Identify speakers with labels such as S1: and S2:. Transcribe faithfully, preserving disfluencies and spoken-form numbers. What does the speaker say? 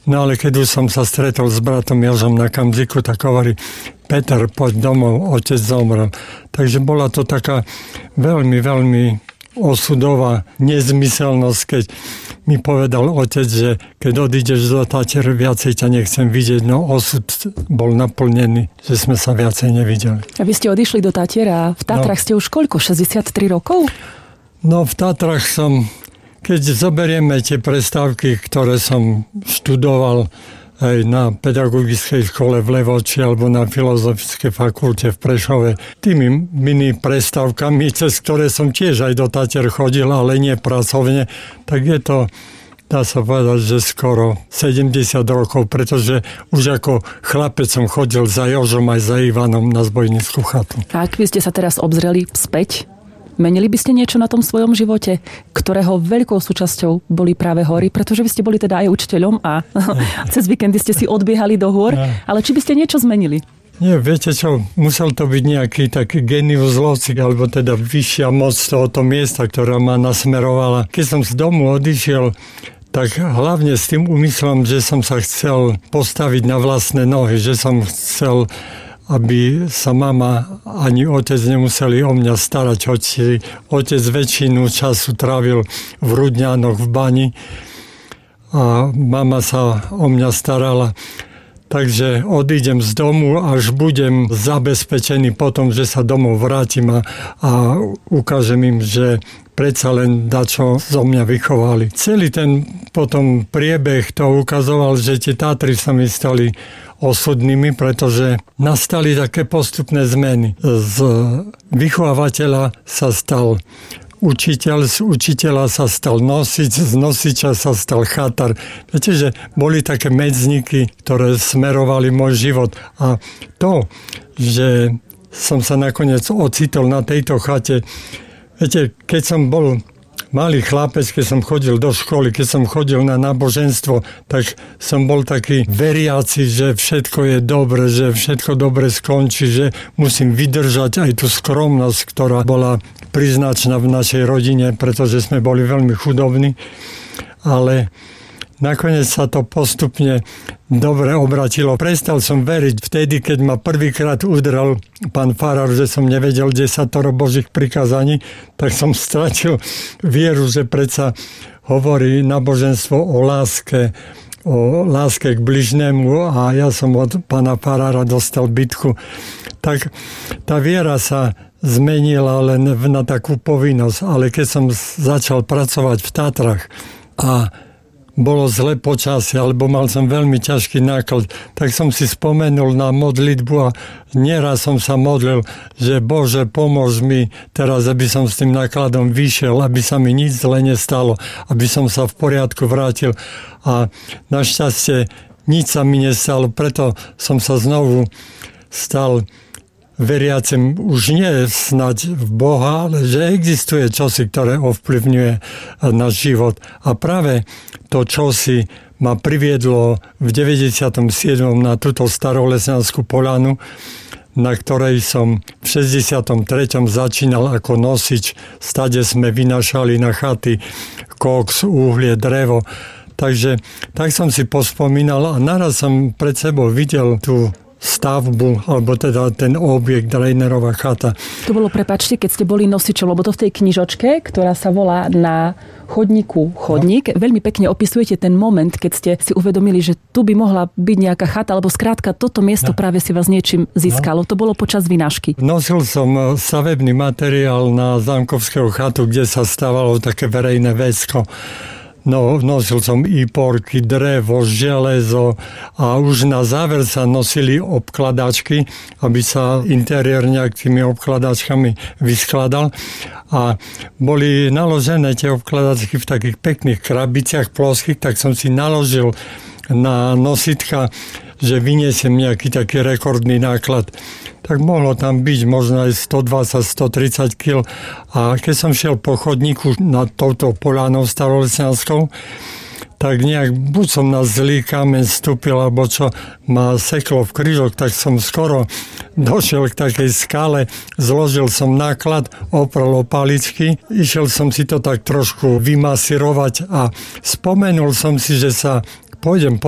S1: No ale keď už som sa stretol s bratom Jožom na Kamziku, tak hovorí: Peter, poď domov, otec zomrel. Takže bola to taká veľmi, veľmi osudová nezmyselnosť, keď mi povedal otec, že keď odídeš do Tatier, viacej ťa nechcem vidieť. No osud bol naplnený, že sme sa viacej nevideli.
S2: A vy ste odišli do Tatier a v Tatrách no. ste už koľko? šesťdesiattri rokov?
S1: No v Tatrách som, keď zoberieme tie prestávky, ktoré som študoval aj na pedagogickej škole v Levoči alebo na filozofickej fakulte v Prešove, tými mini prestávkami, cez ktoré som tiež aj do Tatier chodil, ale nie pracovne, tak je to, dá sa povedať, že skoro sedemdesiat rokov, pretože už ako chlapec som chodil za Jožom aj za Ivanom na zbojnícku chatu.
S2: A ak by ste sa teraz obzreli späť, menili by ste niečo na tom svojom živote, ktorého veľkou súčasťou boli práve hory, pretože vy ste boli teda aj učiteľom a cez víkendy ste si odbiehali do hôr, ale či by ste niečo zmenili?
S1: Nie, viete čo, musel to byť nejaký taký genius loci, alebo teda vyššia moc tohoto miesta, ktorá ma nasmerovala. Keď som z domu odišiel, tak hlavne s tým úmyslom, že som sa chcel postaviť na vlastné nohy, že som chcel, aby sa mama ani otec nemuseli o mňa starať, hoci otec väčšinu času trávil v Rudňanoch v bani a mama sa o mňa starala. Takže odídem z domu, až budem zabezpečený potom, že sa domov vrátim a, a ukážem im, že predsa len dačo zo mňa vychovali. Celý ten potom priebeh to ukazoval, že tie Tatry sa mi stali osudnými, pretože nastali také postupné zmeny. Z vychovávateľa sa stal učiteľ, z učiteľa sa stal nosič, z nosiča sa stal chatar. Viete, že boli také medzníky, ktoré smerovali môj život. A to, že som sa nakoniec ocitol na tejto chate, viete, keď som bol malý chlapec, keď som chodil do školy, keď som chodil na náboženstvo, tak som bol taký veriaci, že všetko je dobre, že všetko dobre skončí, že musím vydržať aj tú skromnosť, ktorá bola príznačná v našej rodine, pretože sme boli veľmi chudobní. Ale nakoniec sa to postupne dobre obratilo. Prestal som veriť vtedy, keď ma prvýkrát udrel pán farár, že som nevedel desatoro Božích prikázaní, tak som stratil vieru, že predsa hovorí náboženstvo o láske, o láske k bližnému a ja som od pána farára dostal bitku. Tak tá viera sa zmenila len na takú povinnosť, ale keď som začal pracovať v Tatrách a bolo zlé počasie, alebo mal som veľmi ťažký náklad, tak som si spomenul na modlitbu a nieraz som sa modlil, že Bože, pomôž mi teraz, aby som s tým nákladom vyšiel, aby sa mi nič zle nestalo, aby som sa v poriadku vrátil. A našťastie nič sa mi nestalo, preto som sa znovu stal veriacim už nie snať v Boha, ale že existuje čosi, ktoré ovplyvňuje náš život. A práve to čosi ma priviedlo v deväťdesiatom siedmom na túto starolesňanskú poľanu, na ktorej som v šesťdesiatom treťom začínal ako nosič. Stade sme vynašali na chaty koks, uhlie, drevo. Takže tak som si pospomínal a naraz som pred sebou videl tú stavbu, alebo teda ten objekt Reinerová chata.
S2: To bolo, prepáčte, keď ste boli nosičom, lebo to v tej knižočke, ktorá sa volá Na chodníku chodník, no. Veľmi pekne opisujete ten moment, keď ste si uvedomili, že tu by mohla byť nejaká chata, alebo skrátka toto miesto no. práve si vás niečím získalo. No. To bolo počas vynášky.
S1: Nosil som stavebný materiál na Zámkovského chatu, kde sa stávalo také verejné vecko. No, nosil som íporky, drevo, železo a už na záver sa nosili obkladačky, aby sa interiér nejak tými obkladačkami vyskladal. A boli naložené tie obkladačky v takých pekných krabiciach ploských, tak som si naložil na nositka, že vyniesiem nejaký taký rekordný náklad. Tak mohlo tam byť možno aj stodvadsať až stotridsať kíl. A keď som šiel po chodníku nad touto poľanou starolesňanskou, tak nejak buď som na zlý kameň vstúpil, alebo čo ma seklo v krížok, tak som skoro došiel k takej skale, zložil som náklad, oprel o paličky, išiel som si to tak trošku vymasírovať a spomenul som si, že sa pôjdem